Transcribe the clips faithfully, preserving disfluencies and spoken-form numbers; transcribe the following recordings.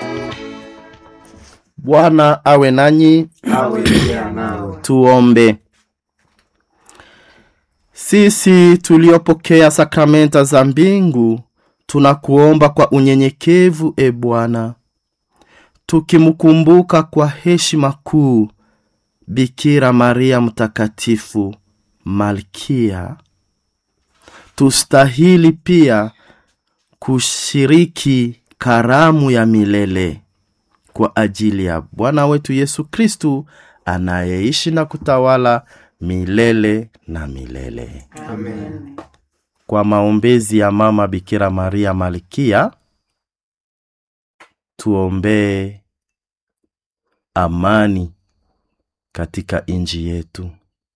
Bwana awe nanyi. Awe pia nawe. Tuombe. Sisi tuliopokea sakramenta za mbingu, tunakuomba kwa unyenyekevu e Bwana, tukimkumbuka kwa heshima kuu Bikira Maria mtakatifu, Malkia, tustahili pia kushiriki karamu ya milele kwa ajili ya Bwana wetu Yesu Kristu, anayeishi na kutawala milele na milele. Amen. Kwa maombezi ya mama Bikira Maria Malkia, tuombe amani katika nchi yetu.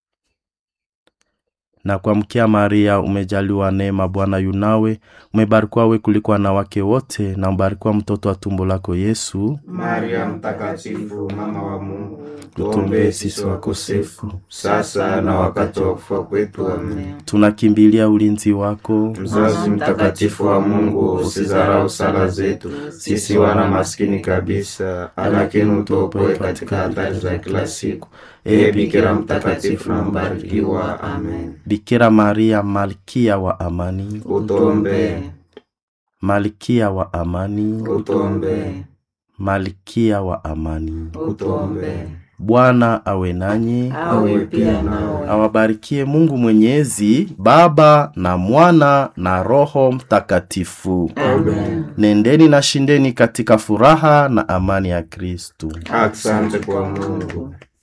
Na kwa Mkia Maria, umejaliwa neema, Bwana yunawe, umebarikiwa wewe kuliko wanawake wote, na mbarikiwa mtoto wa tumbo lako Yesu. Maria mtakatifu, mama wa Mungu, tuombee sisi wakosefu, sasa na wakati wa kufa kwetu. Amen. Tunakimbilia ulinzi wako, Mzazi mtakatifu wa Mungu, usizarau sala zetu sisi wana maskini kabisa, lakini utuopoe katika hatari za kila siku. Ee Bikira mtakatifu na mbarikiwa. Amen. Bikira Maria Malkia wa amani, utuombee. Malkia wa amani, utuombee. Malkia wa amani, utuombee. Bwana awe nanyi. Awe pia nawe. Awabarikie Mungu Mwenyezi, Baba na Mwana na Roho Mtakatifu. Amen. Nendeni na shindeni katika furaha na amani ya Kristu. Asante kwa Mungu.